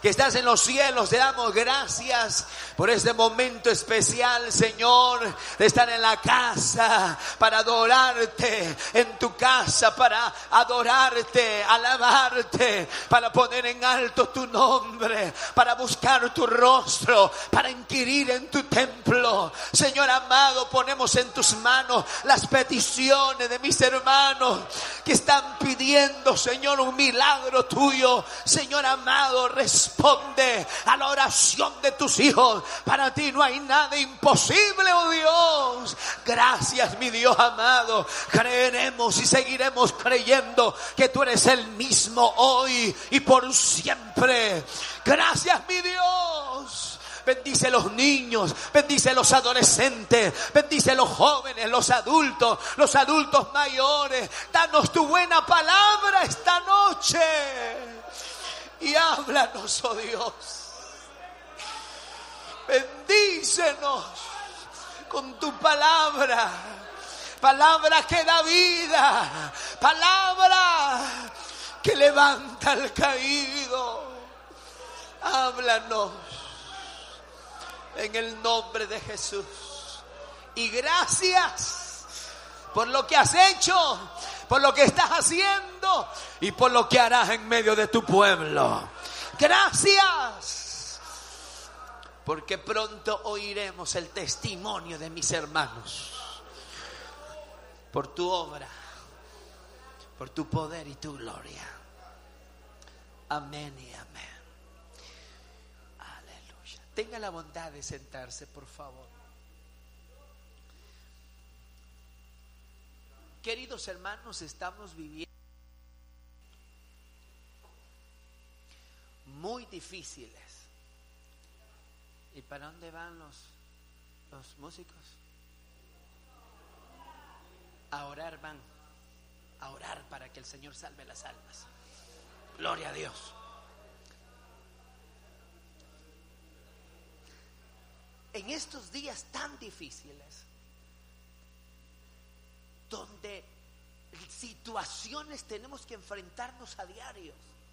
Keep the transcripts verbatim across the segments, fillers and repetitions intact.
que estás en los cielos, te damos gracias por este momento especial, Señor, de estar en la casa para adorarte, en tu casa para adorarte, alabarte, para poner en alto tu nombre, para buscar tu rostro, para inquirir en tu templo. Señor amado, ponemos en tus manos las peticiones de mis hermanos que están pidiendo, Señor, un milagro tuyo. Señor amado, responde a la oración de tus hijos. Para ti no hay nada imposible, oh Dios. Gracias, mi Dios amado. Creeremos y seguiremos creyendo que tú eres el mismo hoy y por siempre. Gracias, mi Dios. Bendice los niños, bendice los adolescentes, bendice los jóvenes, los adultos, los adultos mayores. Danos tu buena palabra esta noche y háblanos, oh Dios. Bendícenos con tu palabra, palabra que da vida, palabra que levanta al caído. Háblanos en el nombre de Jesús. Y gracias por lo que has hecho, por lo que estás haciendo y por lo que harás en medio de tu pueblo. Gracias, porque pronto oiremos el testimonio de mis hermanos por tu obra, por tu poder y tu gloria. Amén y amén. Tenga la bondad de sentarse, por favor. Queridos hermanos, estamos viviendo muy difíciles. ¿Y para dónde van los, los músicos? A orar van. A orar para que el Señor salve las almas. Gloria a Dios. En estos días tan difíciles, donde situaciones tenemos que enfrentarnos a diario,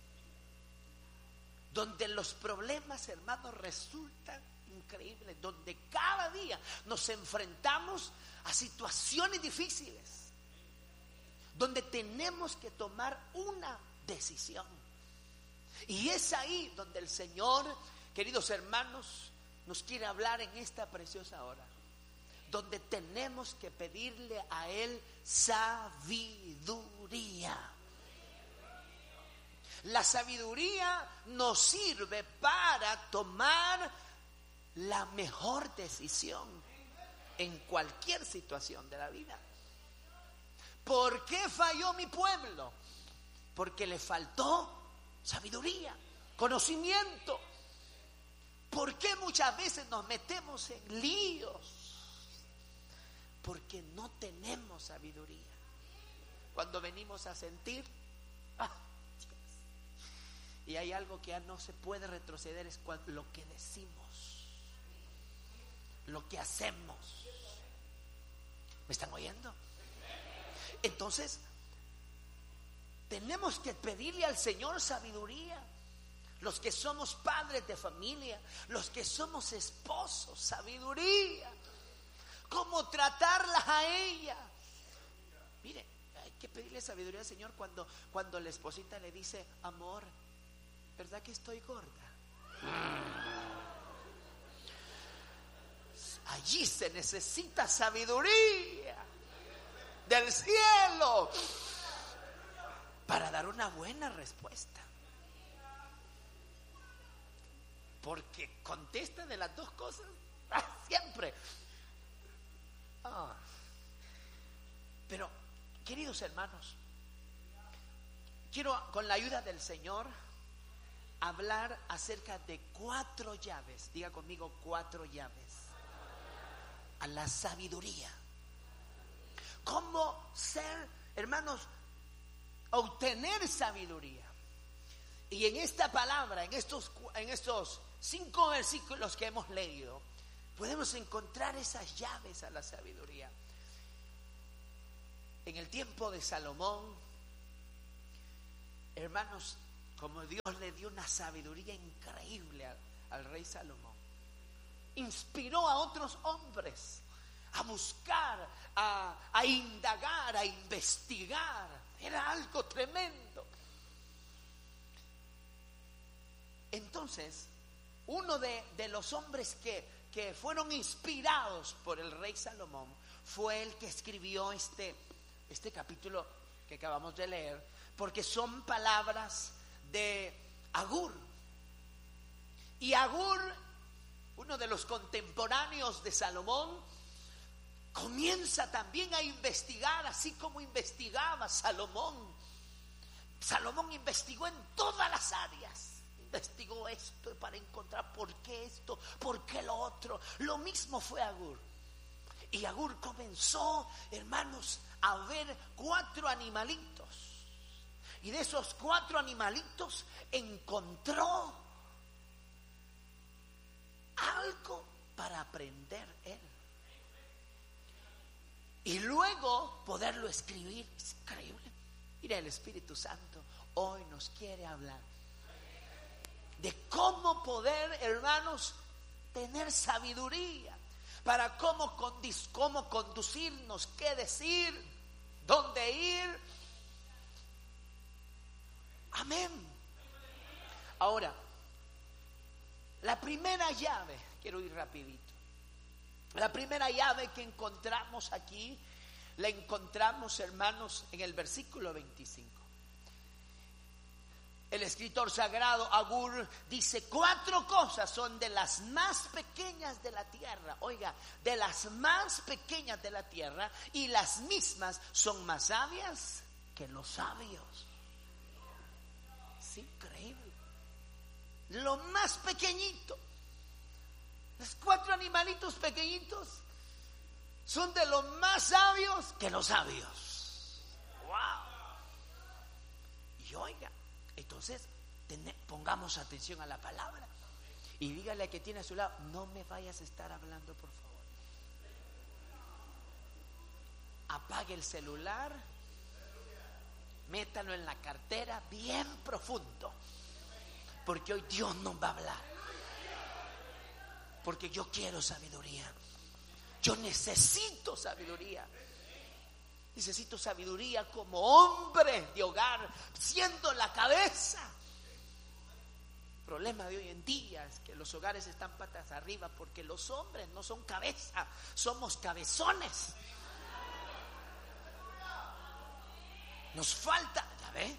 donde los problemas, hermanos, resultan increíbles, donde cada día nos enfrentamos a situaciones difíciles, donde tenemos que tomar una decisión. Y es ahí donde el Señor, queridos hermanos, nos quiere hablar en esta preciosa hora, donde tenemos que pedirle a Él sabiduría. La sabiduría nos sirve para tomar la mejor decisión en cualquier situación de la vida. ¿Por qué falló mi pueblo? Porque le faltó sabiduría, conocimiento. ¿Por qué muchas veces nos metemos en líos? Porque no tenemos sabiduría. Cuando venimos a sentir, ah, y hay algo que ya no se puede retroceder, es cuando, lo que decimos, lo que hacemos. ¿Me están oyendo? Entonces, tenemos que pedirle al Señor sabiduría. Los que somos padres de familia, los que somos esposos, sabiduría. ¿Cómo tratarlas a ella? Mire, hay que pedirle sabiduría al Señor cuando, cuando la esposita le dice: amor, ¿verdad que estoy gorda? Allí se necesita sabiduría del cielo para dar una buena respuesta. Porque contesta de las dos cosas siempre. Ah. Pero, queridos hermanos, quiero, con la ayuda del Señor, hablar acerca de cuatro llaves. Diga conmigo, cuatro llaves a la sabiduría. ¿Cómo ser, hermanos, obtener sabiduría? Y en esta palabra, en estos, en estos cinco versículos que hemos leído, podemos encontrar esas llaves a la sabiduría. En el tiempo de Salomón, hermanos, como Dios le dio una sabiduría increíble al, al rey Salomón, inspiró a otros hombres a buscar, a, a indagar, a investigar. Era algo tremendo. Entonces, uno de, de los hombres que, que fueron inspirados por el rey Salomón fue el que escribió este, este capítulo que acabamos de leer, porque son palabras de Agur. Y Agur, uno de los contemporáneos de Salomón, comienza también a investigar, así como investigaba Salomón. Salomón investigó en todas las áreas. Investigó esto para encontrar por qué esto, por qué lo otro. Lo mismo fue Agur. Y Agur comenzó, hermanos, a ver cuatro animalitos. Y de esos cuatro animalitos encontró algo para aprender él. Y luego poderlo escribir. Es increíble. Mira, el Espíritu Santo hoy nos quiere hablar de cómo poder, hermanos, tener sabiduría para cómo, condis, cómo conducirnos, qué decir, dónde ir. Amén. Ahora, la primera llave, quiero ir rapidito. La primera llave que encontramos aquí, la encontramos, hermanos, en el versículo veinticinco. El escritor sagrado Agur dice: cuatro cosas son de las más pequeñas de la tierra. Oiga, de las más pequeñas de la tierra, y las mismas son más sabias que los sabios. Es increíble. Lo más pequeñito, los cuatro animalitos pequeñitos, son de los más sabios que los sabios. Wow. Y oiga, entonces ten, pongamos atención a la palabra. Y dígale al que tiene a su lado: no me vayas a estar hablando, por favor. Apague el celular, métalo en la cartera bien profundo, porque hoy Dios nos va a hablar. Porque yo quiero sabiduría. Yo necesito sabiduría. Necesito sabiduría como hombre de hogar, siendo la cabeza. El problema de hoy en día es que los hogares están patas arriba porque los hombres no son cabeza, somos cabezones. Nos falta, ¿ya ve?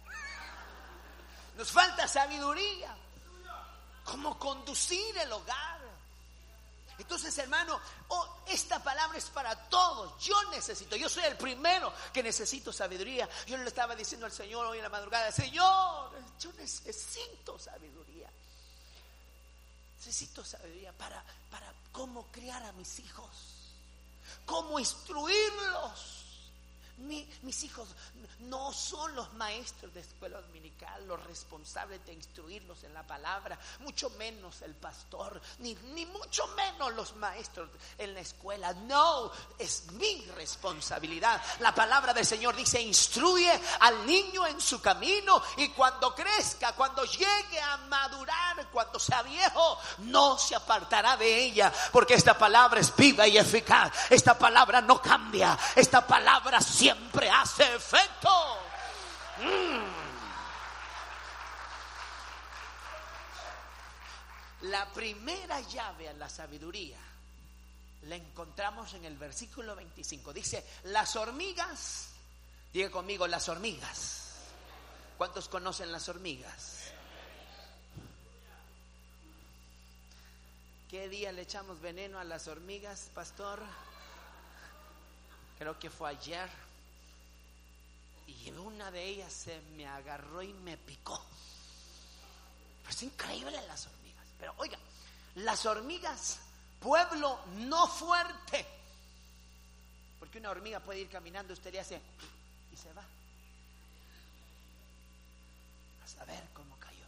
Nos falta sabiduría. ¿Cómo conducir el hogar? Entonces, hermano, oh, esta palabra es para todos. Yo necesito, yo soy el primero que necesito sabiduría. Yo le estaba diciendo al Señor hoy en la madrugada: Señor, yo necesito sabiduría. Necesito sabiduría para, para cómo criar a mis hijos, cómo instruirlos. Mi, mis hijos no son los maestros de escuela dominical los responsables de instruirlos en la palabra, mucho menos el pastor, ni, ni mucho menos los maestros en la escuela. No, es mi responsabilidad. La palabra del Señor dice: instruye al niño en su camino, y cuando crezca, cuando llegue a madurar, cuando sea viejo, no se apartará de ella. Porque esta palabra es viva y eficaz. Esta palabra no cambia. Esta palabra siempre Siempre hace efecto. Mm. La primera llave a la sabiduría la encontramos en el versículo veinticinco. Dice: las hormigas, diga conmigo, las hormigas. ¿Cuántos conocen las hormigas? ¿Qué día le echamos veneno a las hormigas, pastor? Creo que fue ayer. Y una de ellas se me agarró y me picó. Pero es increíble las hormigas. Pero oiga, las hormigas, pueblo no fuerte. Porque una hormiga puede ir caminando, usted le hace y se va. A saber cómo cayó.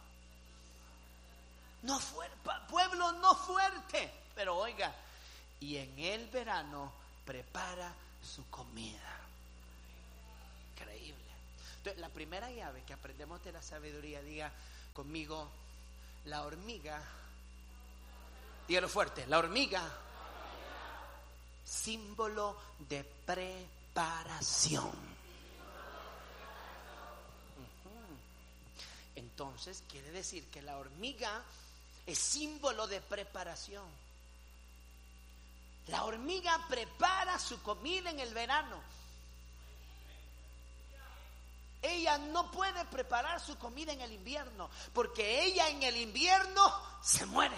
No fuerte, pueblo no fuerte. Pero oiga, y en el verano prepara su comida. Increíble. Entonces, la primera llave que aprendemos de la sabiduría, diga conmigo, la hormiga, dígalo fuerte, la hormiga, símbolo de preparación. Entonces quiere decir que la hormiga es símbolo de preparación. La hormiga prepara su comida en el verano. Ella no puede preparar su comida en el invierno, porque ella en el invierno se muere.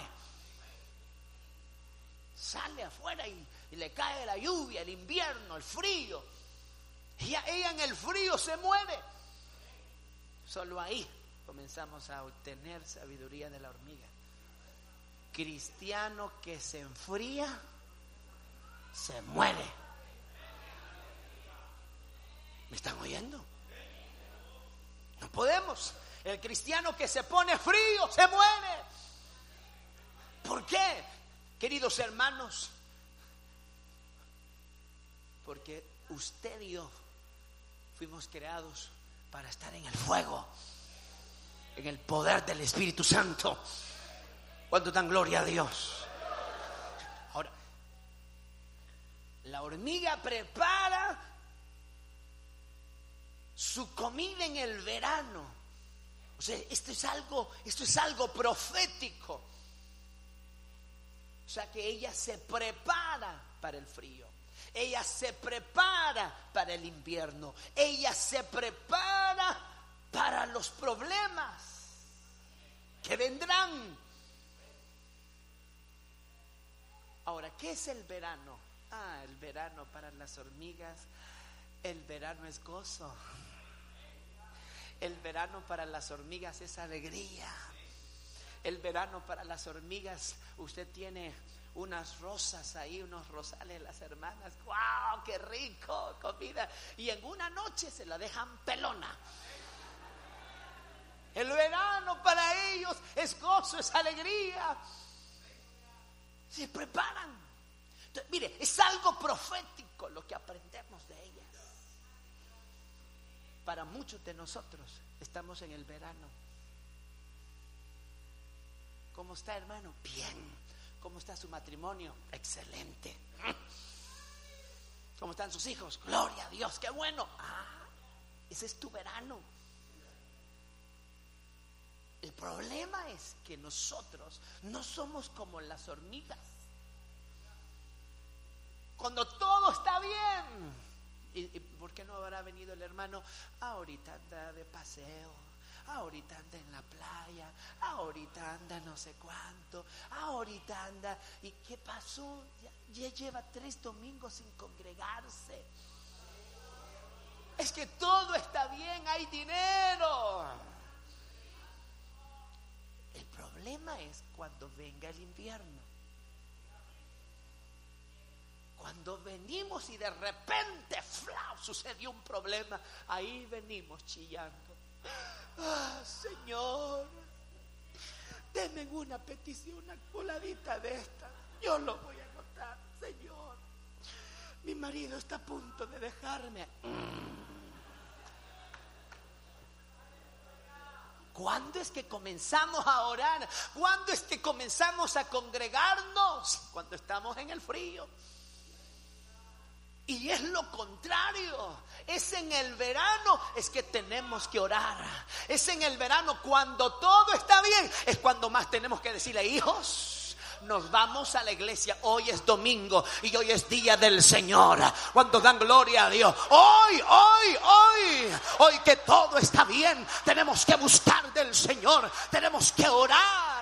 Sale afuera y, y le cae la lluvia, el invierno, el frío. Ella, ella en el frío se muere. Solo ahí comenzamos a obtener sabiduría de la hormiga. Cristiano que se enfría, se muere. ¿Me están oyendo? No podemos. El cristiano que se pone frío, se muere. ¿Por qué, queridos hermanos? Porque usted y yo fuimos creados para estar en el fuego, en el poder del Espíritu Santo. ¿Cuánto dan gloria a Dios? Ahora, la hormiga prepara su comida en el verano. O sea, esto es algo, esto es algo profético. O sea, que ella se prepara para el frío. Ella se prepara para el invierno. Ella se prepara para los problemas que vendrán. Ahora, ¿qué es el verano? Ah, el verano para las hormigas, el verano es gozo. El verano para las hormigas es alegría. El verano para las hormigas, usted tiene unas rosas ahí, unos rosales, las hermanas, ¡wow! ¡Qué rico! Comida. Y en una noche se la dejan pelona. El verano para ellos es gozo, es alegría. Se preparan. Entonces, mire, es algo profético lo que aprendemos de ellas. Para muchos de nosotros estamos en el verano. ¿Cómo está, hermano? Bien. ¿Cómo está su matrimonio? Excelente. ¿Cómo están sus hijos? Gloria a Dios, qué bueno. Ah, ese es tu verano. El problema es que nosotros no somos como las hormigas. Cuando todo está bien, ¿y, y por qué no habrá venido el hermano? Ahorita anda de paseo, ahorita anda en la playa, ahorita anda no sé cuánto, ahorita anda. ¿Y qué pasó? Ya, ya lleva tres domingos sin congregarse. Es que todo está bien, hay dinero. El problema es cuando venga el invierno. Cuando venimos y de repente ¡flau! Sucedió un problema, ahí venimos chillando. Ah, Señor, denme una petición, una coladita de esta. Yo lo voy a anotar, Señor. Mi marido está a punto de dejarme. ¿Cuándo es que comenzamos a orar? ¿Cuándo es que comenzamos a congregarnos? Cuando estamos en el frío. Y es lo contrario. Es en el verano es que tenemos que orar. Es en el verano cuando todo está bien. Es cuando más tenemos que decirle: hijos, nos vamos a la iglesia. Hoy es domingo y hoy es día del Señor. Cuando dan gloria a Dios. Hoy, hoy, hoy. Hoy que todo está bien. Tenemos que buscar del Señor. Tenemos que orar.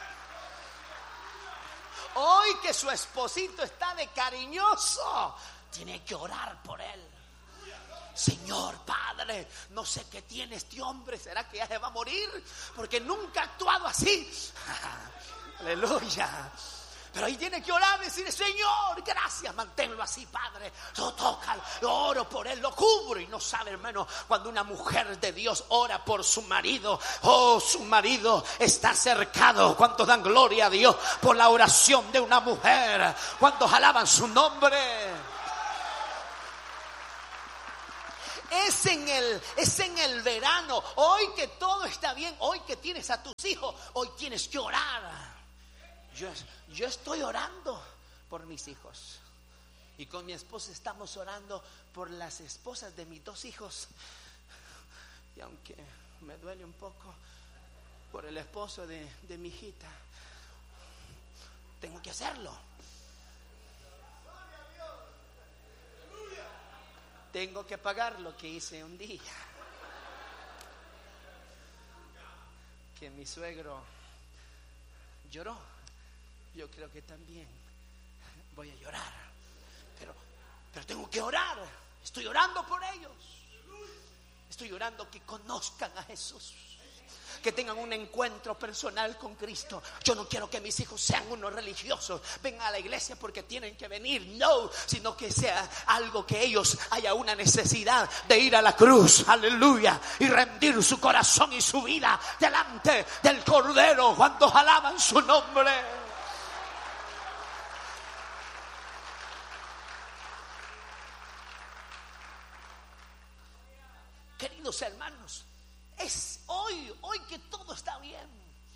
Hoy que su esposito está de cariñoso, tiene que orar por él. Señor, Padre, no sé qué tiene este hombre. ¿Será que ya se va a morir? Porque nunca ha actuado así. Aleluya. Pero ahí tiene que orar y decir: Señor, gracias, manténlo así, Padre. Yo toca, yo oro por él, lo cubro. Y no sabe, hermano, cuando una mujer de Dios ora por su marido, oh, su marido está cercado. ¿Cuántos dan gloria a Dios por la oración de una mujer? ¿Cuántos alaban su nombre? es en el, es en el verano. Hoy que todo está bien, hoy que tienes a tus hijos, hoy tienes que orar. Yo, yo estoy orando por mis hijos. Y con mi esposa estamos orando por las esposas de mis dos hijos. Y aunque me duele un poco por el esposo de, de mi hijita, tengo que hacerlo. Tengo que pagar lo que hice un día. Que mi suegro lloró. Yo creo que también voy a llorar. Pero, pero tengo que orar. Estoy orando por ellos. Estoy orando que conozcan a Jesús, que tengan un encuentro personal con Cristo. Yo no quiero que mis hijos sean unos religiosos, vengan a la iglesia porque tienen que venir, no, sino que sea algo que ellos haya una necesidad de ir a la cruz, aleluya, y rendir su corazón y su vida delante del Cordero cuando alaban su nombre. Queridos hermanos, es hoy, hoy que todo está bien.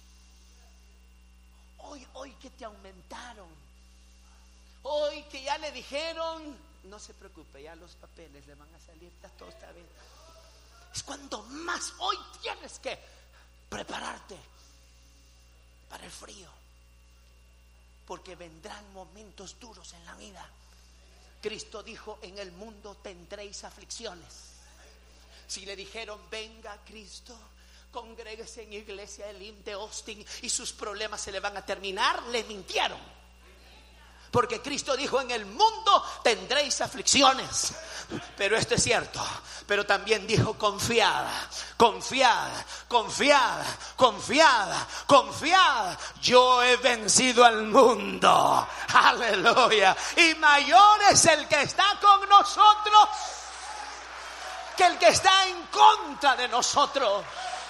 Hoy, hoy que te aumentaron. Hoy que ya le dijeron, no se preocupe, ya los papeles le van a salir, ya todo está bien. Es cuando más hoy tienes que prepararte para el frío. Porque vendrán momentos duros en la vida. Cristo dijo, en el mundo tendréis aflicciones. Si le dijeron, venga Cristo, congréguese en iglesia Elim de Austin y sus problemas se le van a terminar, le mintieron. Porque Cristo dijo, en el mundo tendréis aflicciones. Pero esto es cierto. Pero también dijo, confiad, confiad, confiad, confiad, confiad. Yo he vencido al mundo. Aleluya. Y mayor es el que está con nosotros que el que está en contra de nosotros.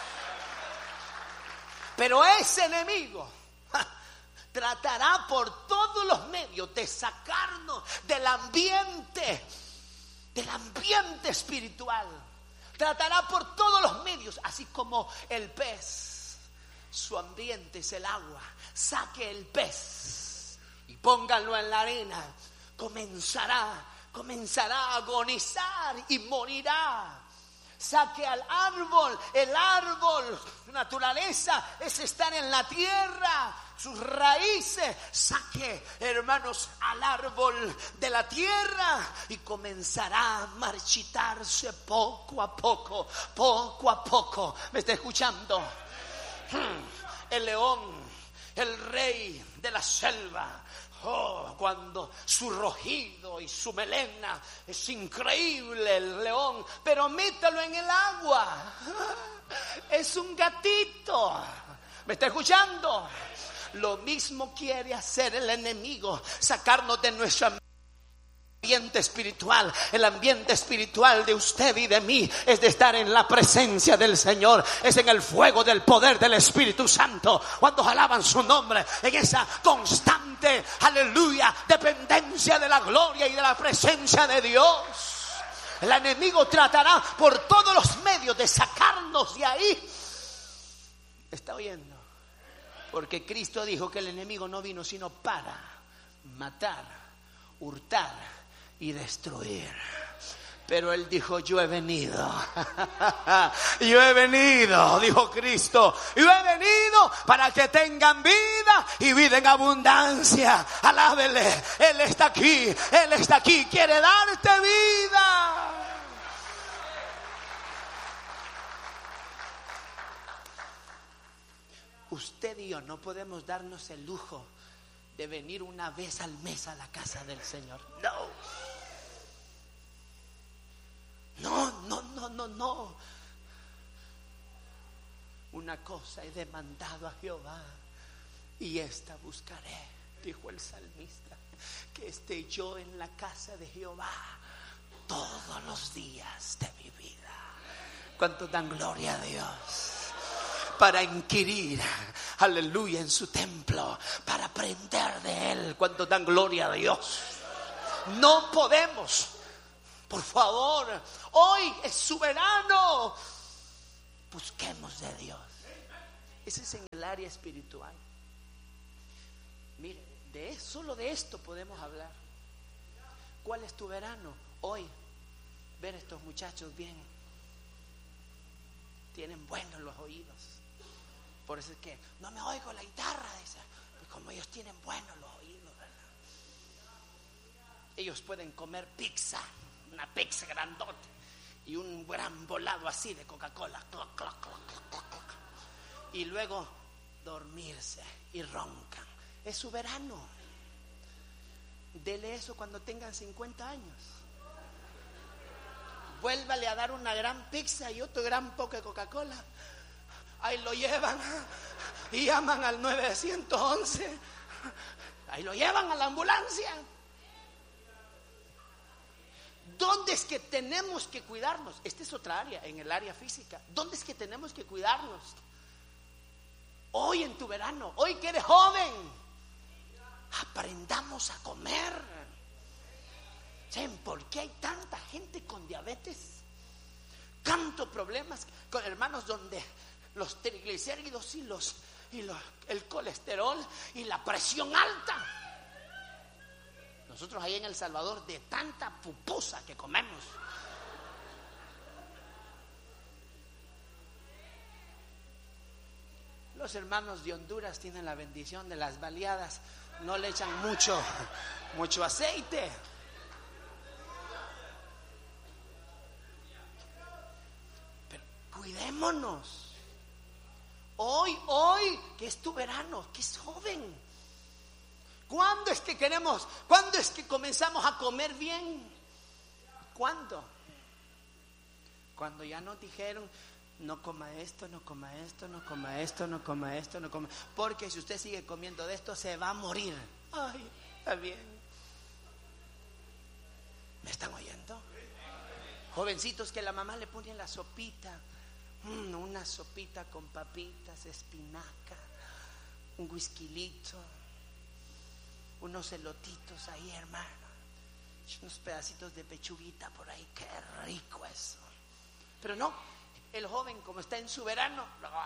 Pero ese enemigo ja, tratará por todos los medios de sacarnos del ambiente, del ambiente espiritual. Tratará por todos los medios, así como el pez, su ambiente es el agua. Saque el pez y póngalo en la arena, comenzará comenzará a agonizar y morirá. Saque al árbol, el árbol, naturaleza es estar en la tierra, sus raíces. Saque, hermanos, al árbol de la tierra y comenzará a marchitarse poco a poco, poco a poco. ¿Me está escuchando? El león, el rey de la selva. Oh, cuando su rugido y su melena es increíble el león, pero métalo en el agua, es un gatito. ¿Me está escuchando? Lo mismo quiere hacer el enemigo, sacarnos de nuestra ambiente espiritual. El ambiente espiritual de usted y de mí es de estar en la presencia del Señor, es en el fuego del poder del Espíritu Santo, cuando alaban su nombre, en esa constante, aleluya, dependencia de la gloria y de la presencia de Dios. El enemigo tratará por todos los medios de sacarnos de ahí. ¿Está oyendo? Porque Cristo dijo que el enemigo no vino sino para matar, hurtar y destruir. Pero él dijo, yo he venido, yo he venido, dijo Cristo, yo he venido para que tengan vida y vida en abundancia. Alábele, Él está aquí, Él está aquí, quiere darte vida. Usted y yo no podemos darnos el lujo de venir una vez al mes a la casa del Señor. No. No, no, no, no, no. Una cosa he demandado a Jehová y esta buscaré, dijo el salmista, que esté yo en la casa de Jehová todos los días de mi vida. ¿Cuánto dan gloria a Dios? Para inquirir, aleluya, en su templo, para aprender de Él. ¿Cuánto dan gloria a Dios? No podemos Por favor, hoy es su verano. Busquemos de Dios. Ese es en el área espiritual. Mire, de, solo de esto podemos hablar. ¿Cuál es tu verano? Hoy, ver a estos muchachos bien. Tienen buenos los oídos. Por eso es que no me oigo la guitarra. Dice, pues como ellos tienen buenos los oídos, ¿verdad? Ellos pueden comer pizza, una pizza grandota y un gran volado así de Coca-Cola. Cloc, cloc, cloc, cloc, cloc. Y luego dormirse y roncan. Es su verano. Dele eso cuando tengan cincuenta años. Vuélvale a dar una gran pizza y otro gran poco de Coca-Cola. Ahí lo llevan y llaman al nueve once. Ahí lo llevan a la ambulancia. ¿Dónde es que tenemos que cuidarnos? Esta es otra área, en el área física. ¿Dónde es que tenemos que cuidarnos? Hoy en tu verano, hoy que eres joven, aprendamos a comer. ¿Saben por qué hay tanta gente con diabetes? Tantos problemas con hermanos donde los triglicéridos y los y los, el colesterol y la presión alta. Nosotros ahí en El Salvador, de tanta pupusa que comemos. Los hermanos de Honduras tienen la bendición de las baleadas. No le echan mucho, mucho aceite. Pero cuidémonos. Hoy, hoy, que es tu verano, que es joven. ¿Cuándo es que queremos? ¿Cuándo es que comenzamos a comer bien? ¿Cuándo? Cuando ya nos dijeron, no coma esto, no coma esto, no coma esto, no coma esto, no coma. Porque si usted sigue comiendo de esto, se va a morir. Ay, está bien. ¿Me están oyendo? Jovencitos que la mamá le pone la sopita. Mm, una sopita con papitas, espinaca, un whisquilito, unos elotitos ahí, hermano, unos pedacitos de pechuguita por ahí. Qué rico eso. Pero no, el joven, como está en su verano,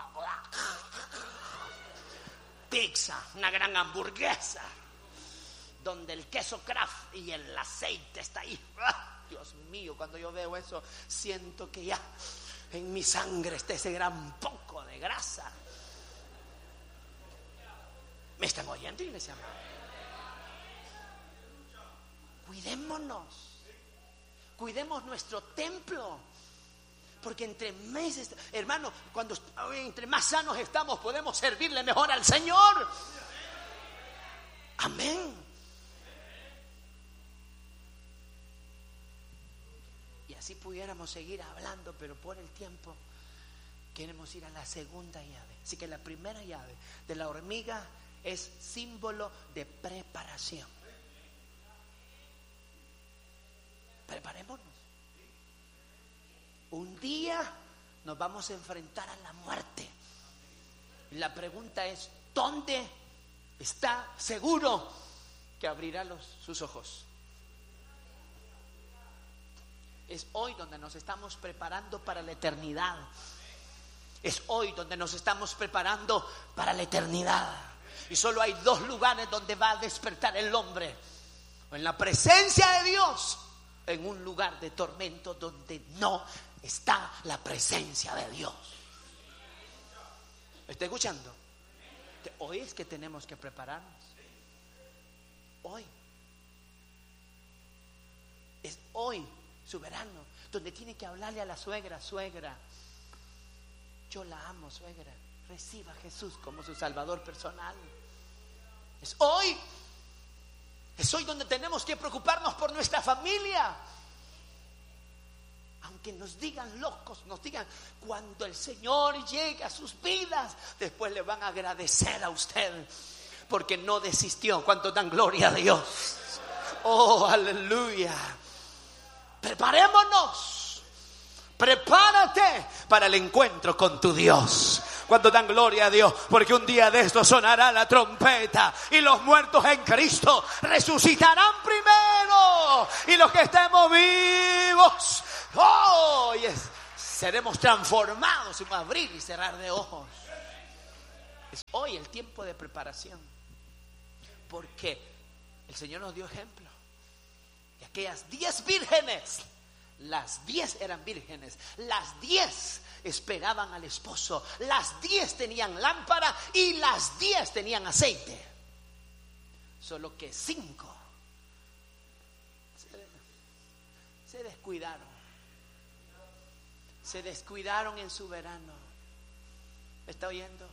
pizza, una gran hamburguesa donde el queso Kraft y el aceite está ahí. Dios mío, cuando yo veo eso, siento que ya en mi sangre está ese gran poco de grasa. ¿Me están oyendo, iglesia? Cuidémonos, cuidemos nuestro templo, porque entre meses, hermano, cuando entre más sanos estamos, podemos servirle mejor al Señor. Amén. Y así pudiéramos seguir hablando, pero por el tiempo queremos ir a la segunda llave. Así que la primera llave de la hormiga es símbolo de preparación. Preparémonos. Un día nos vamos a enfrentar a la muerte. La pregunta es, ¿dónde está seguro que abrirá los, sus ojos? Es hoy donde nos estamos preparando para la eternidad. Es hoy donde nos estamos preparando para la eternidad. Y solo hay dos lugares donde va a despertar el hombre: o en la presencia de Dios, en un lugar de tormento donde no está la presencia de Dios. ¿Me está escuchando? Hoy es que tenemos que prepararnos. Hoy. Es hoy su verano, donde tiene que hablarle a la suegra: suegra, yo la amo, suegra, reciba a Jesús como su salvador personal. Es hoy. Es hoy donde tenemos que preocuparnos por nuestra familia. Aunque nos digan locos, nos digan, cuando el Señor llegue a sus vidas, después le van a agradecer a usted porque no desistió. ¿Cuánto dan gloria a Dios? Oh, aleluya. Preparémonos. Prepárate para el encuentro con tu Dios. Cuando dan gloria a Dios, porque un día de esto sonará la trompeta y los muertos en Cristo resucitarán primero. cielo. Y los que estemos vivos, oh, yes, seremos transformados en un abrir y cerrar de ojos. Es hoy el tiempo de preparación. Porque el Señor nos dio ejemplo. De aquellas diez vírgenes. Las diez eran vírgenes. Las diez esperaban al esposo. Las diez tenían lámpara y las diez tenían aceite. Solo que cinco se, se descuidaron. Se descuidaron en su verano. ¿Me está oyendo?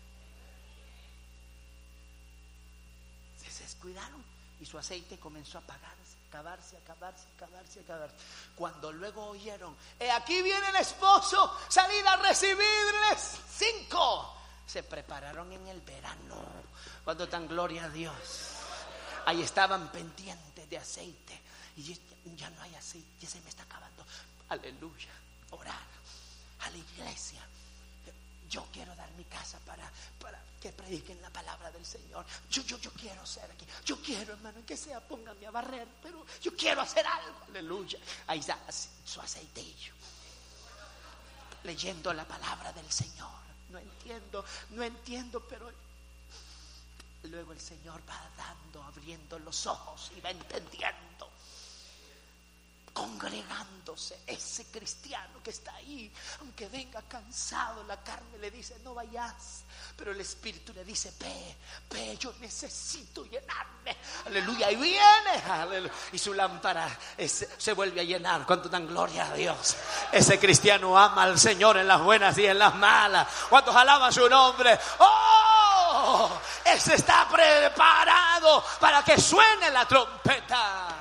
Se descuidaron y su aceite comenzó a apagarse, acabarse, acabarse, acabarse, acabarse. Cuando luego oyeron, he aquí viene el esposo, salid a recibirles. Cinco se prepararon en el verano. Cuando dan gloria a Dios. Ahí estaban pendientes de aceite. Y ya no hay aceite, ya se me está acabando. Aleluya. Orar a la iglesia. Yo quiero dar mi casa para, para que prediquen la palabra del Señor. Yo, yo, yo quiero ser aquí. Yo quiero, hermano, que sea, pónganme a barrer, pero yo quiero hacer algo. Aleluya. Ahí está su aceitillo. Leyendo la palabra del Señor. No entiendo, no entiendo, pero luego el Señor va dando, abriendo los ojos y va entendiendo. Congregándose, ese cristiano que está ahí, aunque venga cansado, la carne le dice no vayas, pero el espíritu le dice ve, ve, yo necesito llenarme, aleluya, y viene, aleluya, y su lámpara es, se vuelve a llenar. ¿Cuánto dan gloria a Dios? Ese cristiano ama al Señor en las buenas y en las malas. ¿Cuántos alaban su nombre? ¡Oh! Ese está preparado para que suene la trompeta.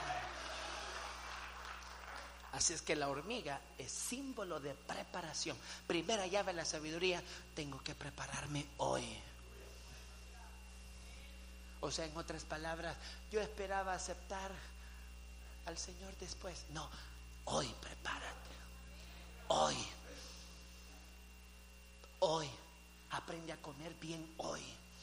Así es que la hormiga es símbolo de preparación. Primera llave de la sabiduría, tengo que prepararme hoy. O sea, en otras palabras, yo esperaba aceptar al Señor después. No, hoy prepárate. Hoy. Hoy. Aprende a comer bien hoy.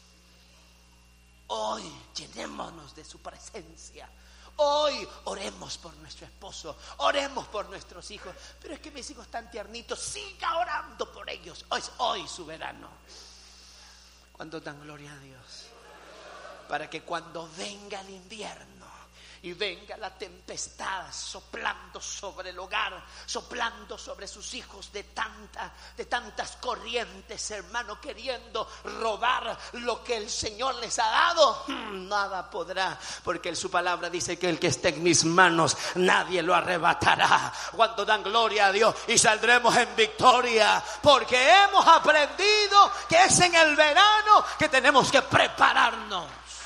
Hoy llenémonos de su presencia. Hoy oremos por nuestro esposo, oremos por nuestros hijos. Pero es que mis hijos están tiernitos, siga orando por ellos. Hoy es hoy su verano. Cuando dan gloria a Dios, para que cuando venga el invierno y venga la tempestad soplando sobre el hogar, soplando sobre sus hijos de tanta, de tantas corrientes, hermano, queriendo robar lo que el Señor les ha dado, nada podrá, porque su palabra dice que el que esté en mis manos nadie lo arrebatará. Cuando dan gloria a Dios, y saldremos en victoria, porque hemos aprendido que es en el verano que tenemos que prepararnos.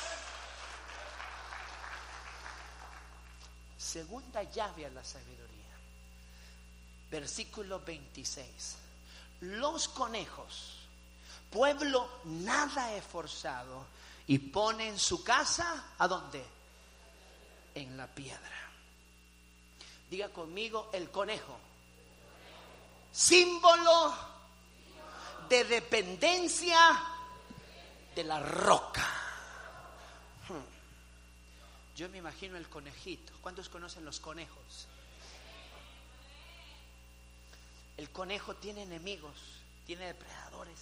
Segunda llave a la sabiduría, versículo veintiséis. Los conejos, pueblo nada esforzado, y ponen su casa, ¿a dónde? En la piedra. Diga conmigo, el conejo, símbolo de dependencia de la roca. Yo me imagino el conejito. ¿Cuántos conocen los conejos? El conejo tiene enemigos, tiene depredadores,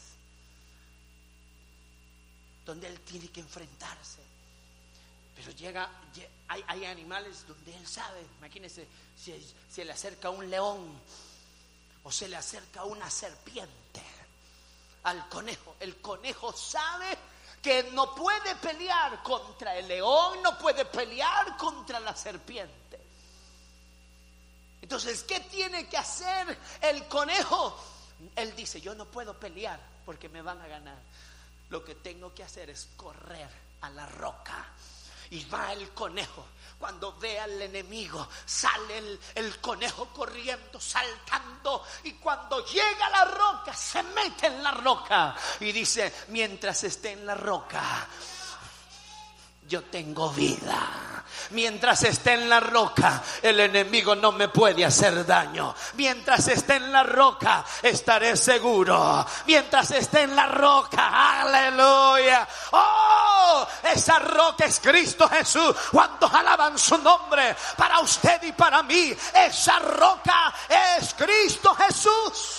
donde él tiene que enfrentarse. Pero llega, hay, hay animales donde él sabe. Imagínense, si se le acerca un león o se le acerca una serpiente al conejo. El conejo sabe que no puede pelear contra el león, no puede pelear contra la serpiente. Entonces, ¿qué tiene que hacer el conejo? Él dice, yo no puedo pelear porque me van a ganar. Lo que tengo que hacer es correr a la roca. Y va el conejo. Cuando ve al enemigo, sale el, el conejo corriendo, saltando. Y cuando llega a la roca, se mete en la roca. Y dice, mientras esté en la roca, yo tengo vida. Mientras esté en la roca, el enemigo no me puede hacer daño. Mientras esté en la roca, estaré seguro. Mientras esté en la roca, aleluya. ¡Oh! amigo, esa roca es Cristo Jesús. Cuando alaban su nombre, para usted y para mí, esa roca es Cristo Jesús.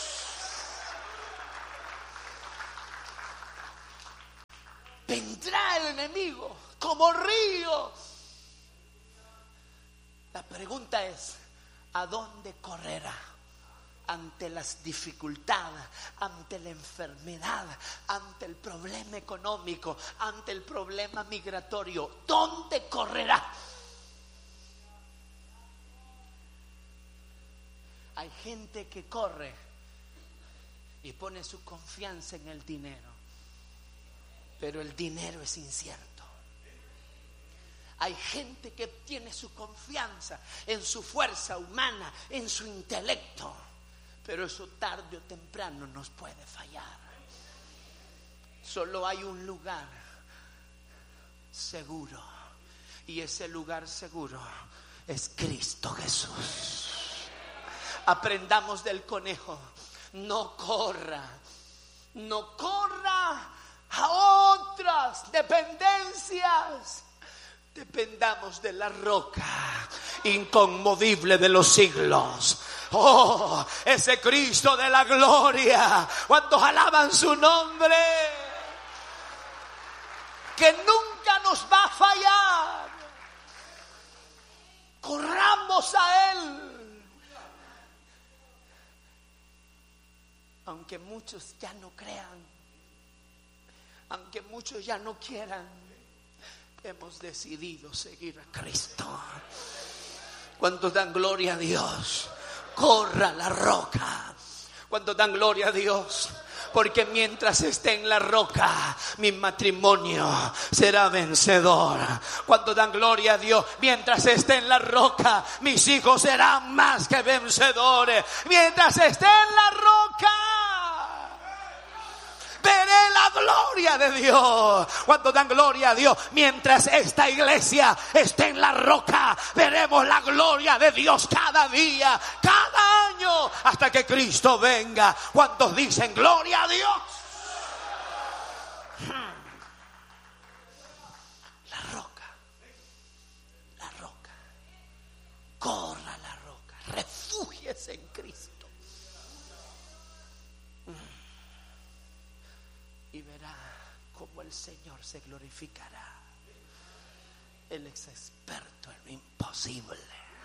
Vendrá el enemigo como río. La pregunta es, ¿a dónde correrá? Ante las dificultades, ante la enfermedad, ante el problema económico, ante el problema migratorio, ¿dónde correrá? Hay gente que corre y pone su confianza en el dinero, pero el dinero es incierto. Hay gente que tiene su confianza en su fuerza humana, en su intelecto, pero eso tarde o temprano nos puede fallar. Solo hay un lugar seguro, y ese lugar seguro es Cristo Jesús. Aprendamos del conejo: no corra, no corra a otras dependencias. Dependamos de la roca inconmovible de los siglos. Oh, ese Cristo de la gloria, cuando alaban su nombre, que nunca nos va a fallar. Corramos a Él. Aunque muchos ya no crean, aunque muchos ya no quieran, hemos decidido seguir a Cristo. Cuando dan gloria a Dios, corra la roca. Cuando dan gloria a Dios, porque mientras esté en la roca, mi matrimonio será vencedor. Cuando dan gloria a Dios, mientras esté en la roca, mis hijos serán más que vencedores. Mientras esté en la roca, veré la gloria de Dios. Cuando dan gloria a Dios, mientras esta iglesia esté en la roca, veremos la gloria de Dios cada día, cada año, hasta que Cristo venga. ¿Cuántos dicen gloria a Dios? La roca, la roca, corra a la roca, refúgiese en Cristo. Y verá cómo el Señor se glorificará. Él es experto en lo imposible.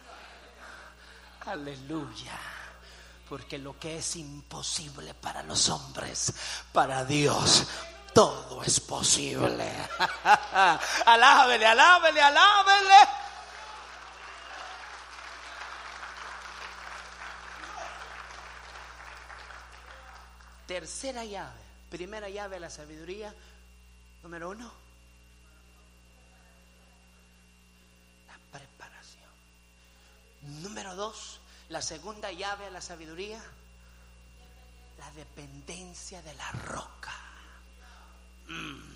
Aleluya. Porque lo que es imposible para los hombres, para Dios todo es posible. Alábele, alábele, alábele. Tercera llave. Primera llave de la sabiduría, número uno, la preparación. Número dos, la segunda llave de la sabiduría, la dependencia de la roca. Mm.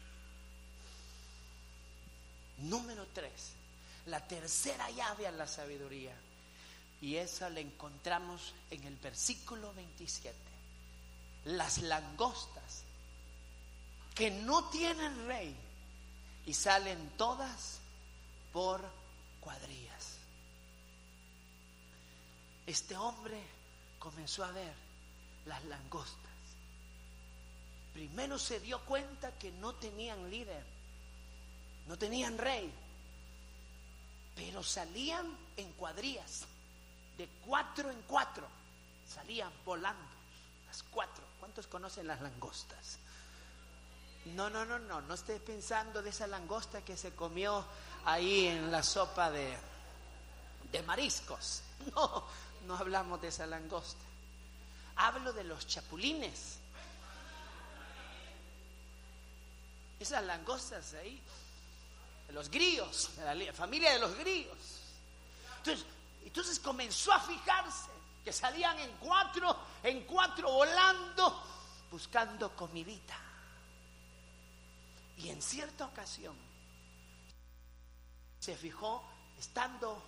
Número tres, la tercera llave a la sabiduría, y esa la encontramos en el versículo veintisiete. Las langostas que no tienen rey y salen todas por cuadrillas. Este hombre comenzó a ver las langostas. Primero se dio cuenta que no tenían líder, no tenían rey, pero salían en cuadrillas, de cuatro en cuatro, salían volando las cuatro. ¿Cuántos conocen las langostas? No, no, no, no, no esté pensando de esa langosta que se comió ahí en la sopa de, de mariscos. No, no hablamos de esa langosta. Hablo de los chapulines. Esas langostas ahí, de los grillos, de la familia de los grillos. Entonces, entonces comenzó a fijarse que salían en cuatro, en cuatro volando, buscando comidita. Y en cierta ocasión se fijó, estando,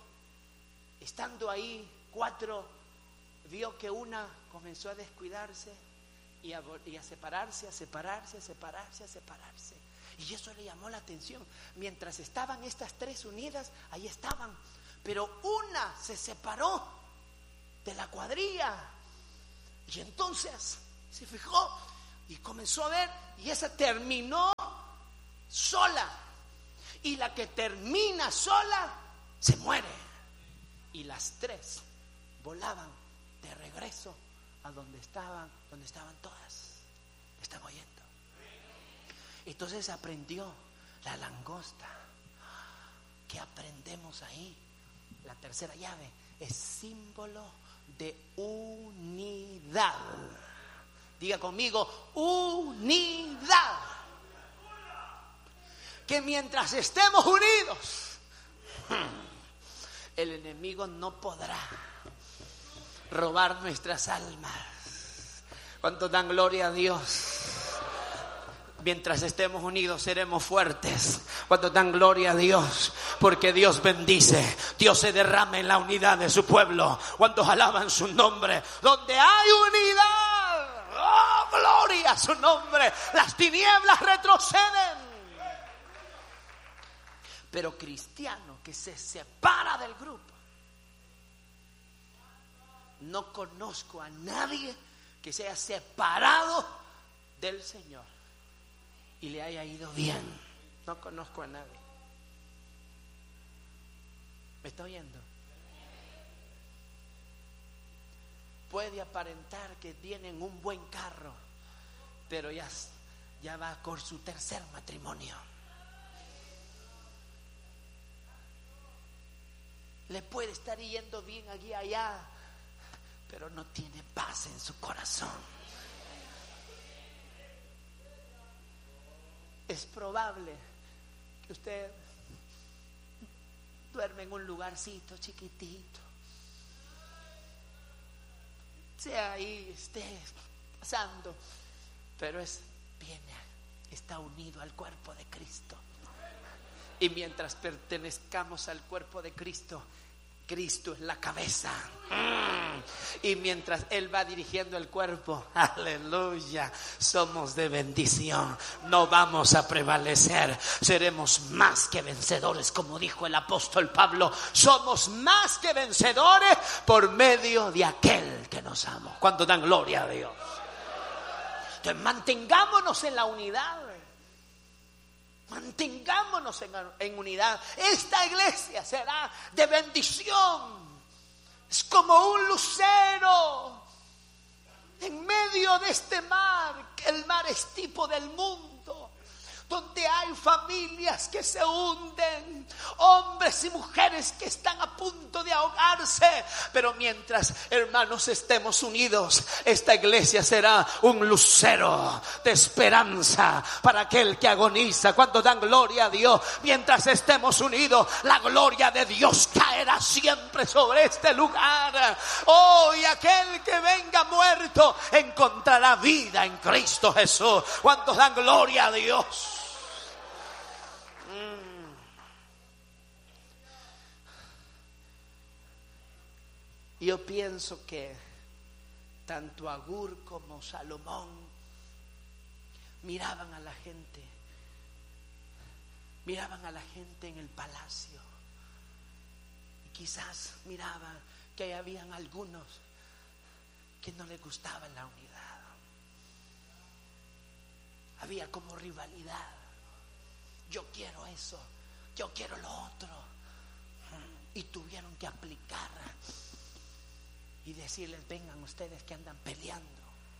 estando ahí cuatro, vio que una comenzó a descuidarse y a, y a separarse, a separarse, a separarse, a separarse. Y eso le llamó la atención. Mientras estaban estas tres unidas, ahí estaban, pero una se separó de la cuadrilla. Y entonces se fijó y comenzó a ver, y esa terminó sola. Y la que termina sola se muere. Y las tres volaban de regreso a donde estaban, donde estaban todas. ¿Están oyendo? Entonces aprendió la langosta. ¿Qué aprendemos ahí? La tercera llave es símbolo de unidad. Diga conmigo, unidad. Que mientras estemos unidos, el enemigo no podrá robar nuestras almas. ¿Cuántos dan gloria a Dios? Mientras estemos unidos seremos fuertes. Cuando dan gloria a Dios, porque Dios bendice, Dios se derrama en la unidad de su pueblo. Cuando alaban su nombre, donde hay unidad, oh, gloria a su nombre, las tinieblas retroceden. Pero cristiano que se separa del grupo, no conozco a nadie que se haya separado del Señor y le haya ido bien. No conozco a nadie. ¿Me está oyendo? Puede aparentar que tienen un buen carro, pero ya, ya va con su tercer matrimonio. Le puede estar yendo bien aquí y allá, pero no tiene paz en su corazón. Es probable que usted duerme en un lugarcito chiquitito, sea ahí, esté pasando, pero es viene, está unido al cuerpo de Cristo. Y mientras pertenezcamos al cuerpo de Cristo, Cristo es la cabeza. Y mientras Él va dirigiendo el cuerpo, aleluya, somos de bendición. No vamos a prevalecer, seremos más que vencedores, como dijo el apóstol Pablo. Somos más que vencedores por medio de aquel que nos amó. ¿Cuánto dan gloria a Dios? Entonces mantengámonos en la unidad. Mantengámonos en, en unidad. Esta iglesia será de bendición. Es como un lucero en medio de este mar. El mar es tipo del mundo, donde hay familias que se hunden, hombres y mujeres que están a punto de ahogarse. Pero mientras, hermanos, estemos unidos, esta iglesia será un lucero de esperanza para aquel que agoniza. Cuando dan gloria a Dios, mientras estemos unidos, la gloria de Dios caerá siempre sobre este lugar. Oh, y aquel que venga muerto encontrará vida en Cristo Jesús. Cuando dan gloria a Dios. Yo pienso que tanto Agur como Salomón miraban a la gente, miraban a la gente en el palacio, y quizás miraban que habían algunos que no les gustaba la unidad. Había como rivalidad. Yo quiero eso, yo quiero lo otro. Y tuvieron que aplicar y decirles: vengan ustedes que andan peleando,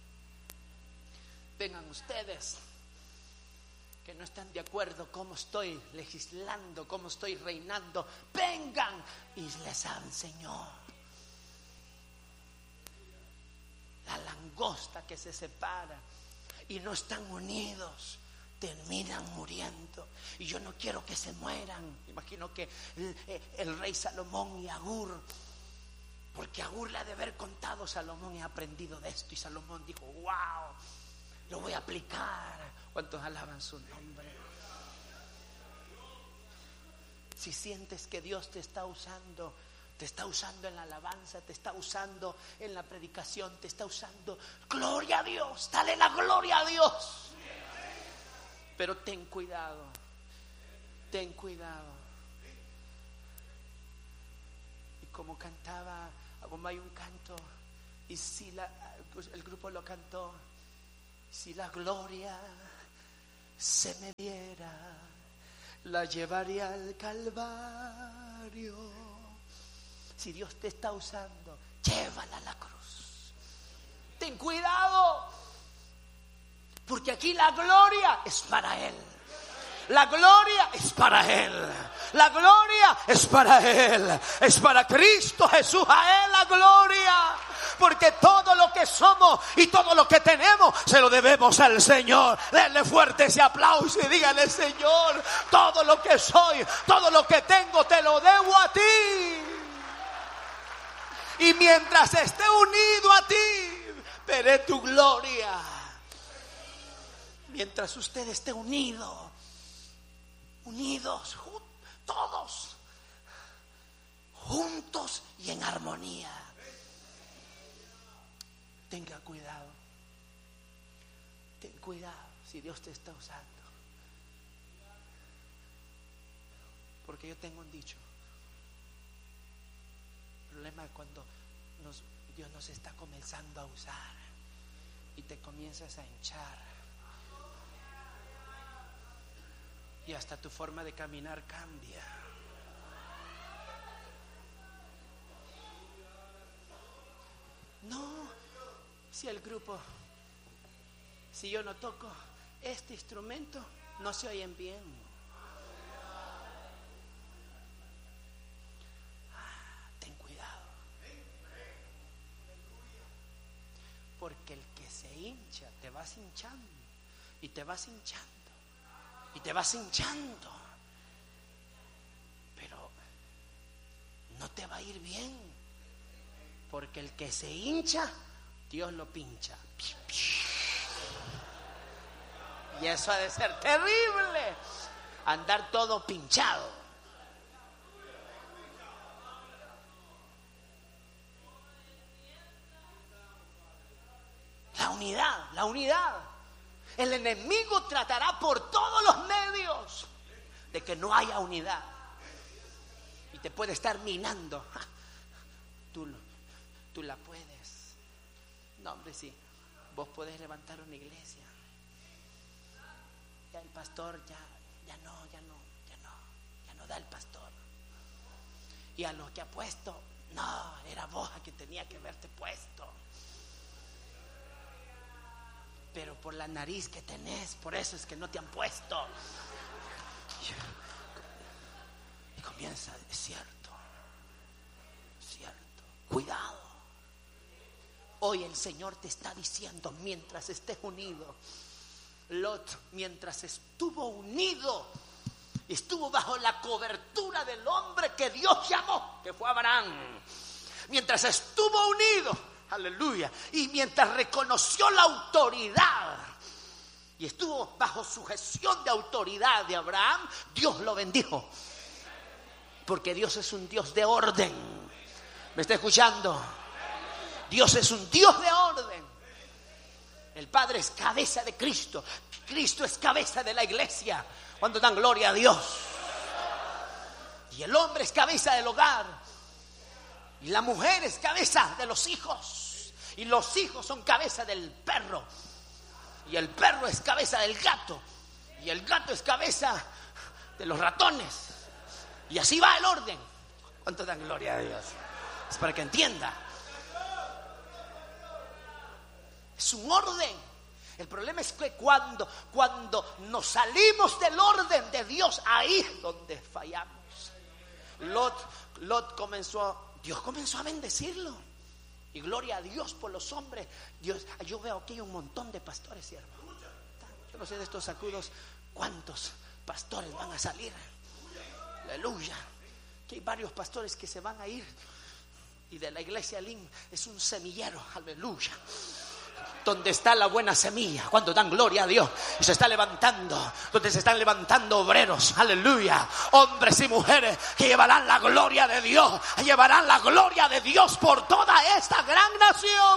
vengan ustedes que no están de acuerdo cómo estoy legislando, cómo estoy reinando, vengan. Y les enseñó. La langosta que se separa y no están unidos, terminan muriendo. Y yo no quiero que se mueran. Imagino que el, el rey Salomón y Agur, porque Agur le ha de haber contado: Salomón, he aprendido de esto. Y Salomón dijo: wow, lo voy a aplicar. ¿Cuántos alaban su nombre? Si sientes que Dios te está usando, Te está usando en la alabanza, te está usando en la predicación, te está usando. Gloria a Dios, dale la gloria a Dios. Pero ten cuidado, ten cuidado. Y como cantaba, como hay un canto, y si la, pues el grupo lo cantó, si la gloria se me diera, la llevaría al Calvario. Si Dios te está usando, llévala a la cruz. Ten cuidado, porque aquí la gloria es para Él. La gloria es para Él. La gloria es para Él. Es para Cristo Jesús. A Él la gloria. Porque todo lo que somos y todo lo que tenemos se lo debemos al Señor. Denle fuerte ese aplauso y dígale: Señor, todo lo que soy, todo lo que tengo te lo debo a ti. Y mientras esté unido a ti, veré tu gloria. Mientras usted esté unido, unidos, todos, juntos y en armonía. Tenga cuidado, ten cuidado si Dios te está usando. Porque yo tengo un dicho: el problema es cuando nos, Dios nos está comenzando a usar y te comienzas a hinchar. Y hasta tu forma de caminar cambia. No, si el grupo, si yo no toco este instrumento, no se oyen bien. Ah, ten cuidado. Porque el que se hincha, te vas hinchando y te vas hinchando. Y te vas hinchando, pero no te va a ir bien, porque el que se hincha, Dios lo pincha. Y eso ha de ser terrible, andar todo pinchado. La unidad, la unidad. El enemigo tratará por todos los medios de que no haya unidad. Y te puede estar minando. Tú, tú la puedes. No, hombre, sí. Vos podés levantar una iglesia. Ya el pastor, ya, ya no, ya no, ya no, ya no da el pastor. Y a los que ha puesto, no, era vos a quien tenía que haberte puesto. Pero por la nariz que tenés, por eso es que no te han puesto. Y comienza, es cierto, es cierto, cuidado. Hoy el Señor te está diciendo, mientras estés unido, Lot, mientras estuvo unido, estuvo bajo la cobertura del hombre que Dios llamó, que fue Abraham. Mientras estuvo unido, aleluya, y mientras reconoció la autoridad y estuvo bajo sujeción de autoridad de Abraham, Dios lo bendijo. Porque Dios es un Dios de orden. ¿Me está escuchando? Dios es un Dios de orden. El Padre es cabeza de Cristo. Cristo es cabeza de la iglesia. Cuando dan gloria a Dios. Y el hombre es cabeza del hogar. Y la mujer es cabeza de los hijos. Y los hijos son cabeza del perro. Y el perro es cabeza del gato. Y el gato es cabeza de los ratones. Y así va el orden. ¿Cuánto dan gloria a Dios? Es para que entienda. Es un orden. El problema es que cuando, cuando nos salimos del orden de Dios, ahí es donde fallamos. Lot, Lot comenzó, Dios comenzó a bendecirlo. Y gloria a Dios por los hombres. Dios, yo veo aquí un montón de pastores, siervo. Yo no sé de estos sacudos cuántos pastores van a salir. Aleluya. Que hay varios pastores que se van a ir. Y de la iglesia Lin es un semillero. Aleluya. donde está la buena semilla, cuando dan gloria a Dios, y se está levantando, donde se están levantando obreros, aleluya, hombres y mujeres que llevarán la gloria de Dios, llevarán la gloria de Dios por toda esta gran nación.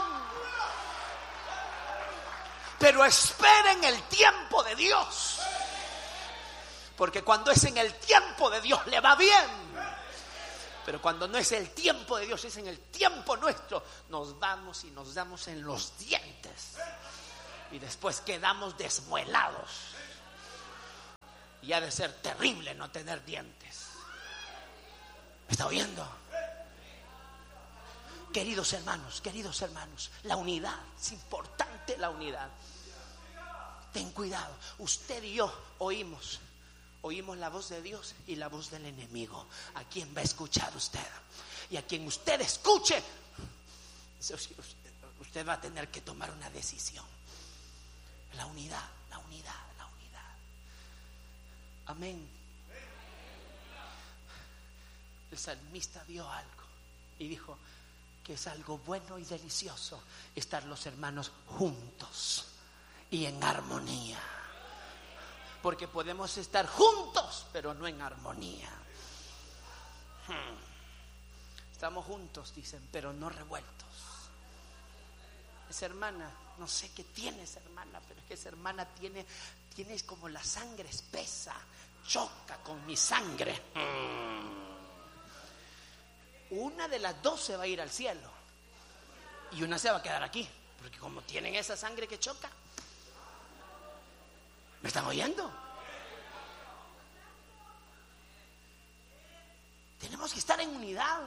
Pero esperen el tiempo de Dios, porque cuando es en el tiempo de Dios le va bien. Pero cuando no es el tiempo de Dios, es en el tiempo nuestro, nos vamos y nos damos en los dientes. Y después quedamos desmuelados. Y ha de ser terrible no tener dientes. ¿Me está oyendo? Queridos hermanos, queridos hermanos, la unidad, es importante la unidad. Ten cuidado, usted y yo oímos. Oímos la voz de Dios y la voz del enemigo. ¿A quién va a escuchar usted? Y a quien usted escuche, usted va a tener que tomar una decisión. La unidad, la unidad, la unidad. Amén. El salmista vio algo y dijo que es algo bueno y delicioso estar los hermanos juntos y en armonía. Porque podemos estar juntos, pero no en armonía. Hmm. Estamos juntos, dicen, pero no revueltos. Esa hermana, no sé qué tiene esa hermana, pero es que esa hermana tiene, tiene como la sangre espesa, choca con mi sangre. Hmm. Una de las dos se va a ir al cielo y una se va a quedar aquí, porque como tienen esa sangre que choca. ¿Me están oyendo? Tenemos que estar en unidad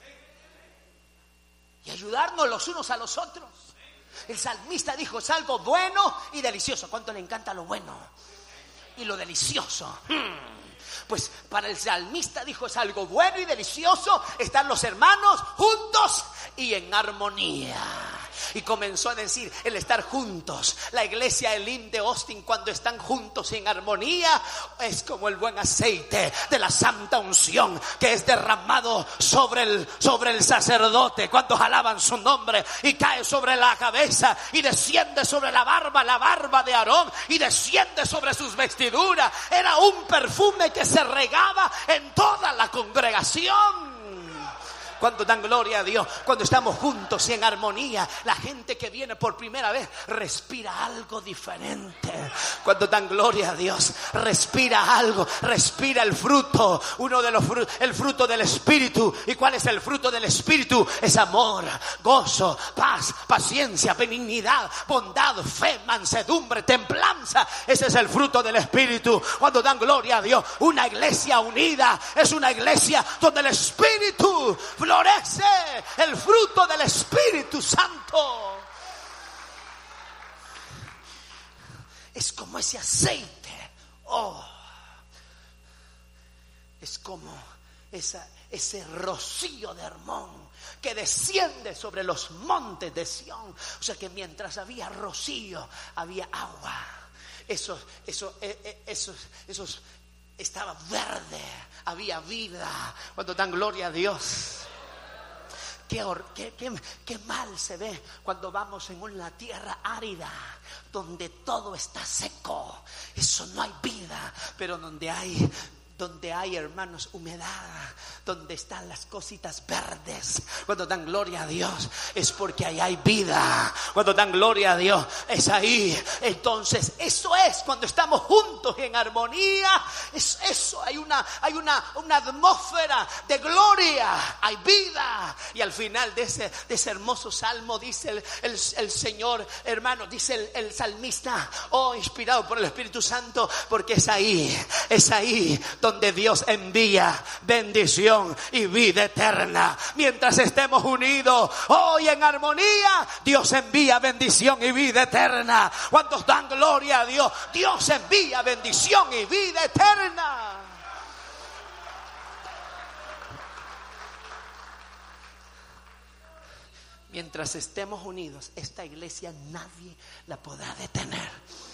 y ayudarnos los unos a los otros. El salmista dijo, es algo bueno y delicioso. ¿Cuánto le encanta lo bueno y lo delicioso? Hmm. Pues para el salmista dijo, es algo bueno y delicioso estar los hermanos juntos y en armonía. Y comenzó a decir, el estar juntos. La iglesia Elim de Austin, cuando están juntos en armonía, es como el buen aceite de la santa unción que es derramado sobre el, sobre el sacerdote cuando alaban su nombre, y cae sobre la cabeza y desciende sobre la barba, la barba de Aarón, y desciende sobre sus vestiduras. Era un perfume que se regaba en toda la congregación. Cuando dan gloria a Dios, cuando estamos juntos y en armonía, la gente que viene por primera vez respira algo diferente. Cuando dan gloria a Dios, respira algo, respira el fruto, uno de los frutos, el fruto del Espíritu. ¿Y cuál es el fruto del Espíritu? Es amor, gozo, paz, paciencia, benignidad, bondad, fe, mansedumbre, templanza. Ese es el fruto del Espíritu. Cuando dan gloria a Dios, una iglesia unida es una iglesia donde el Espíritu florece, el fruto del Espíritu Santo. Es como ese aceite. Oh, es como esa, ese rocío de Hermón que desciende sobre los montes de Sión. O sea que mientras había rocío, había agua. Eso, eso, eso, esos estaba verde, había vida. Cuando dan gloria a Dios. Qué, qué, qué, qué mal se ve cuando vamos en una tierra árida donde todo está seco. Eso no hay vida. Pero donde hay, donde hay, hermanos, humedad, donde están las cositas verdes, cuando dan gloria a Dios, es porque ahí hay vida. Cuando dan gloria a Dios, es ahí. Entonces, eso es cuando estamos juntos y en armonía. Es eso, hay una, hay una, una atmósfera de gloria, hay vida. Y al final de ese, de ese hermoso salmo dice el, el, el Señor, hermano, dice el, el salmista, oh, inspirado por el Espíritu Santo, porque es ahí, es ahí donde Dios envía bendición y vida eterna. Mientras estemos unidos hoy en armonía, Dios envía bendición y vida eterna. Cuando dan gloria a Dios, Dios envía bendición y vida eterna. Mientras estemos unidos, esta iglesia nadie la podrá detener.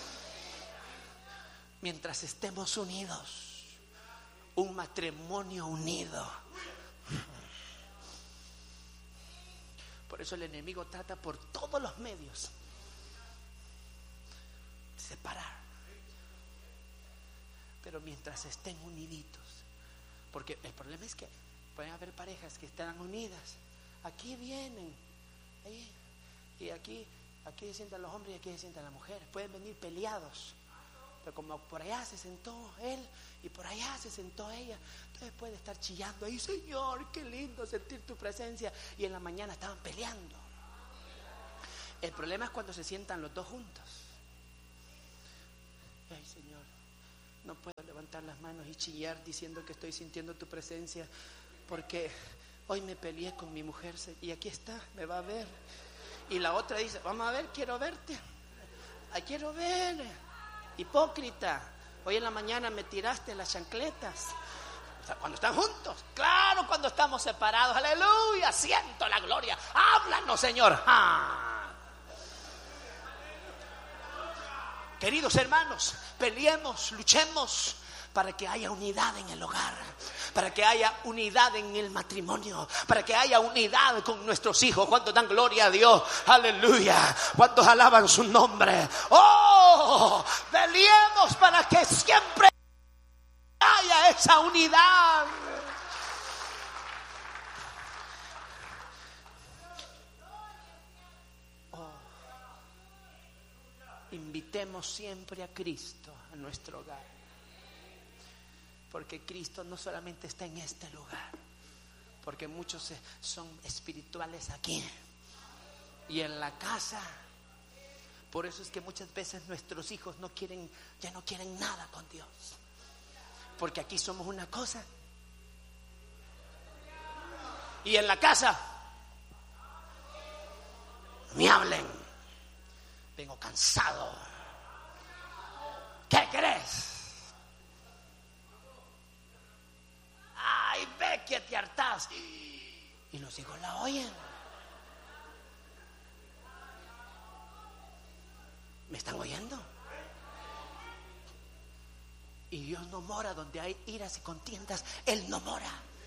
Mientras estemos unidos, un matrimonio unido. Por eso el enemigo trata por todos los medios separar. Pero mientras estén uniditos, porque el problema es que pueden haber parejas que están unidas, aquí vienen, ahí, y aquí, aquí se sientan los hombres y aquí se sientan las mujeres. Pueden venir peleados, pero como por allá se sentó él y por allá se sentó ella, entonces puede estar chillando ahí, Señor, qué lindo sentir tu presencia, y en la mañana estaban peleando. El problema es cuando se sientan los dos juntos. Ay, Señor, no puedo levantar las manos y chillar diciendo que estoy sintiendo tu presencia, porque hoy me peleé con mi mujer y aquí está, me va a ver. Y la otra dice, vamos a ver, quiero verte. Ay, quiero ver. Hipócrita, hoy en la mañana me tiraste las chancletas. O sea, cuando están juntos, claro, cuando estamos separados, aleluya, siento la gloria. Háblanos, Señor. ¡Ah! Queridos hermanos, peleemos, luchemos para que haya unidad en el hogar, para que haya unidad en el matrimonio, para que haya unidad con nuestros hijos. ¿Cuántos dan gloria a Dios? Aleluya. ¿Cuántos alaban su nombre? ¡Oh! Peleemos para que siempre haya esa unidad. Invitemos siempre a Cristo a nuestro hogar, porque Cristo no solamente está en este lugar, porque muchos son espirituales aquí y en la casa. Por eso es que muchas veces nuestros hijos no quieren, ya no quieren nada con Dios, porque aquí somos una cosa y en la casa me hablen. Vengo cansado. ¿Qué crees? Ay, ve que te hartas. Y los hijos la oyen. ¿Me están oyendo? Y Dios no mora donde hay iras y contiendas. Él no mora.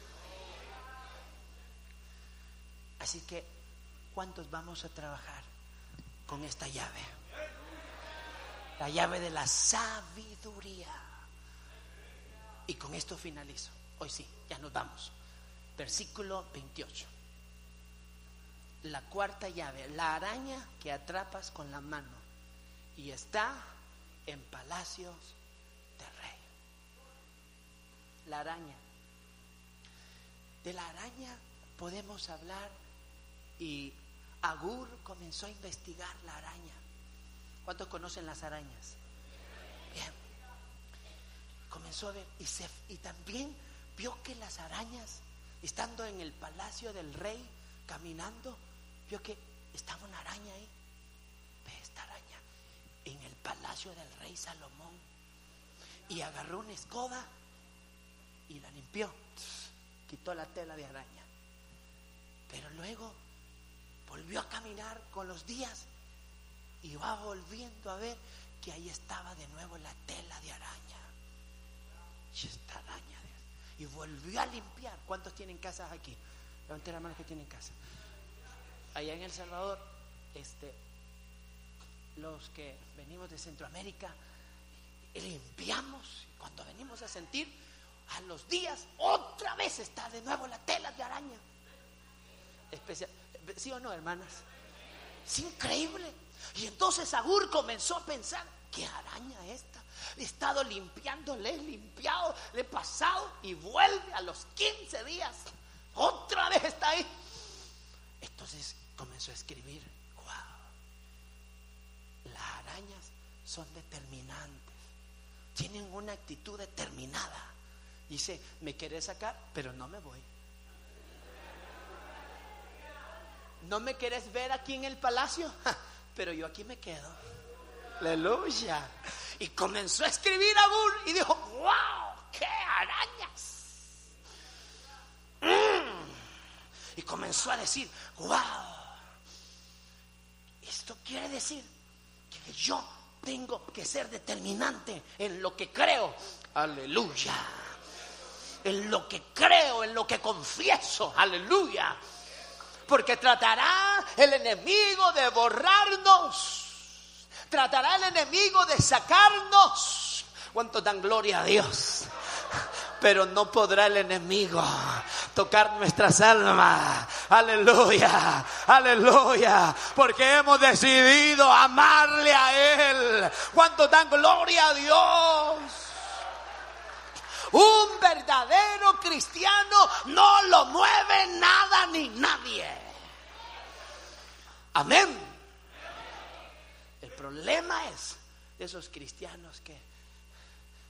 Así que, ¿cuántos vamos a trabajar con esta llave? La llave de la sabiduría. Y con esto finalizo. Hoy sí, ya nos vamos. Versículo veintiocho. La cuarta llave, la araña que atrapas con la mano y está en palacios de rey. La araña. De la araña podemos hablar, y Agur comenzó a investigar la araña. ¿Cuántos conocen las arañas? Bien. Comenzó a ver y, se, y también vio que las arañas, estando en el palacio del rey, caminando, vio que estaba una araña ahí. Ve esta araña en el palacio del rey Salomón. Y agarró una escoba y la limpió. Quitó la tela de araña. Pero luego volvió a caminar con los días y va volviendo a ver que ahí estaba de nuevo la tela de araña. Y esta araña. Y volvió a limpiar. ¿Cuántos tienen casas aquí? Levanten la mano que tienen casa. Allá en El Salvador, este, los que venimos de Centroamérica, limpiamos. Cuando venimos a sentir, a los días, otra vez está de nuevo la tela de araña. Especial, ¿sí o no, hermanas? Es increíble. Y entonces Agur comenzó a pensar, ¿qué araña esta? He estado limpiando, le he limpiado, le he pasado, y vuelve a los quince días, otra vez está ahí. Entonces comenzó a escribir, wow, las arañas son determinantes, tienen una actitud determinada. Dice, me querés sacar, pero no me voy. ¿No me querés ver aquí en el palacio? Ja, pero yo aquí me quedo. Aleluya. Y comenzó a escribir Agur y dijo, wow, qué arañas. Mm. Y comenzó a decir, wow, esto quiere decir que yo tengo que ser determinante en lo que creo. Aleluya. En lo que creo, en lo que confieso. Aleluya. Porque tratará el enemigo de borrarnos, Tratará el enemigo de sacarnos. ¿Cuánto dan gloria a Dios? Pero no podrá el enemigo tocar nuestras almas. Aleluya, aleluya, porque hemos decidido amarle a Él. ¿Cuánto dan gloria a Dios? Un verdadero cristiano no lo mueve nada ni nadie. Amén. El problema es de esos cristianos que